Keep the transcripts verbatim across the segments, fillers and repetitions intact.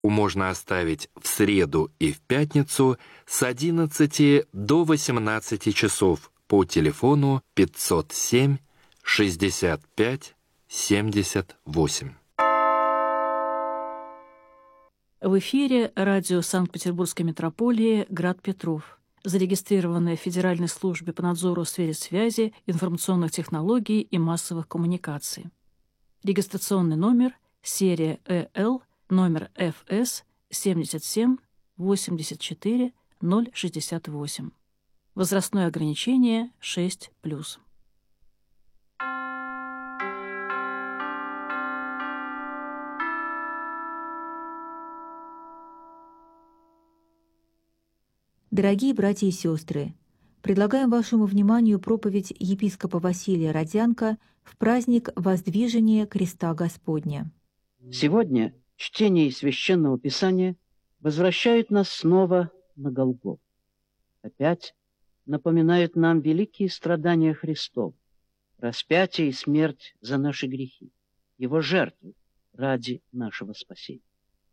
можно оставить в среду и в пятницу с одиннадцати до восемнадцати часов по телефону пятьсот семь шестьдесят пять семьдесят восемь. В эфире радио Санкт-Петербургской метрополии «Град Петров», зарегистрированное в Федеральной службе по надзору в сфере связи, информационных технологий и массовых коммуникаций. Регистрационный номер, серия Э Л, номер Ф С семьдесят семь восемьдесят четыре ноль шестьдесят восемь. Возрастное ограничение шесть плюс. Дорогие братья и сестры, предлагаем вашему вниманию проповедь епископа Василия Родзянко в праздник Воздвижения Креста Господня. Сегодня чтение из Священного Писания возвращает нас снова на Голгофу. Опять напоминают нам великие страдания Христова, распятие и смерть за наши грехи, Его жертву ради нашего спасения.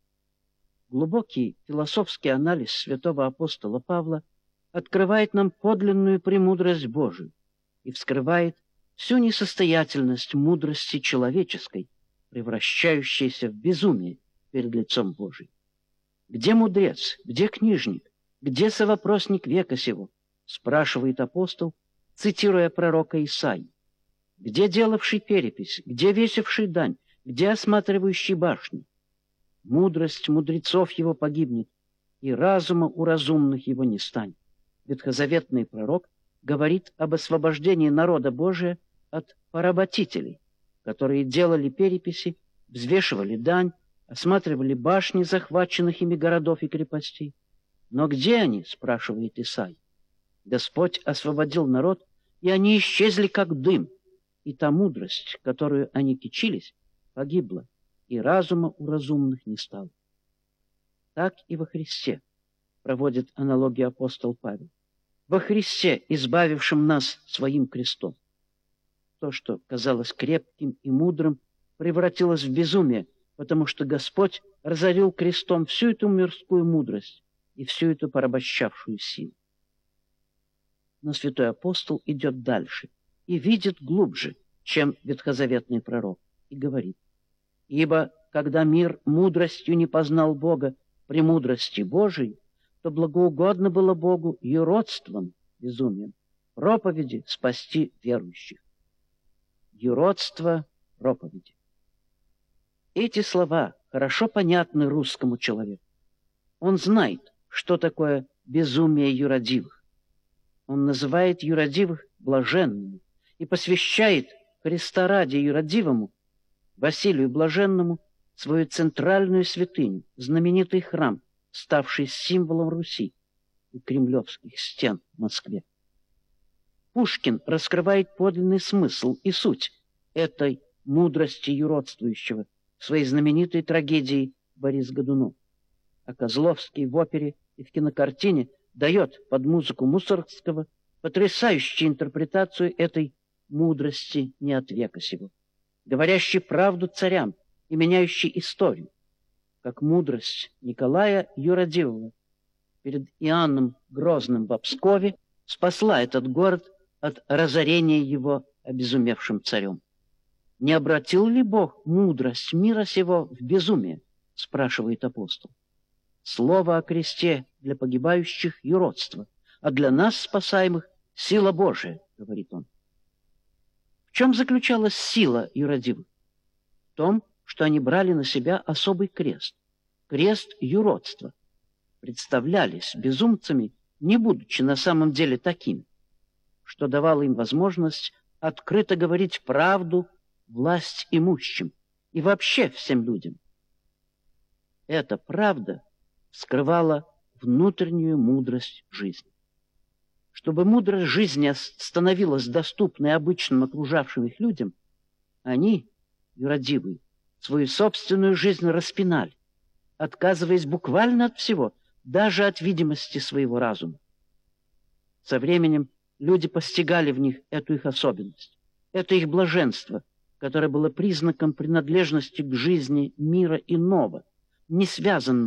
Глубокий философский анализ святого апостола Павла открывает нам подлинную премудрость Божию и вскрывает всю несостоятельность мудрости человеческой, превращающейся в безумие перед лицом Божиим. «Где мудрец? Где книжник? Где совопросник века сего?» — спрашивает апостол, цитируя пророка Исаии. «Где делавший перепись? Где весивший дань? Где осматривающий башни? Мудрость мудрецов его погибнет, и разума у разумных его не станет». Ветхозаветный пророк говорит об освобождении народа Божия от поработителей, которые делали переписи, взвешивали дань, осматривали башни захваченных ими городов и крепостей. «Но где они?» — спрашивает Исаия. Господь освободил народ, и они исчезли, как дым, и та мудрость, которую они кичились, погибла, и разума у разумных не стало. Так и во Христе, проводит аналогию апостол Павел. Во Христе, избавившем нас своим крестом. То, что казалось крепким и мудрым, превратилось в безумие, потому что Господь разорил крестом всю эту мирскую мудрость и всю эту порабощавшую силу. Но святой апостол идет дальше и видит глубже, чем ветхозаветный пророк, и говорит: «Ибо когда мир мудростью не познал Бога при мудрости Божией, то благоугодно было Богу юродством, безумием, проповеди спасти верующих». Юродство проповеди. Эти слова хорошо понятны русскому человеку. Он знает, что такое безумие юродивых. Он называет юродивых блаженными и посвящает Христа ради юродивому Василию Блаженному свою центральную святыню, знаменитый храм, ставший символом Руси и кремлевских стен в Москве. Пушкин раскрывает подлинный смысл и суть этой мудрости юродствующего в своей знаменитой трагедии «Борис Годунов». А Козловский в опере и в кинокартине дает под музыку Мусоргского потрясающую интерпретацию этой мудрости не от века сего, говорящей правду царям и меняющей историю, как мудрость Николая Юродивого перед Иоанном Грозным в Пскове спасла этот город от разорения его обезумевшим царем. «Не обратил ли Бог мудрость мира сего в безумие?» — спрашивает апостол. Слово о кресте для погибающих — юродство, а для нас, спасаемых, — сила Божия, — говорит он. В чем заключалась сила юродивых? В том, что они брали на себя особый крест, крест юродства, представлялись безумцами, не будучи на самом деле такими, что давало им возможность открыто говорить правду власть имущим и вообще всем людям. Эта правда скрывала внутреннюю мудрость жизни. Чтобы мудрость жизни становилась доступной обычным окружавшим их людям, они, юродивые, свою собственную жизнь распинали, отказываясь буквально от всего, даже от видимости своего разума. Со временем люди постигали в них эту их особенность, это их блаженство, которое было признаком принадлежности к жизни мира иного, не связан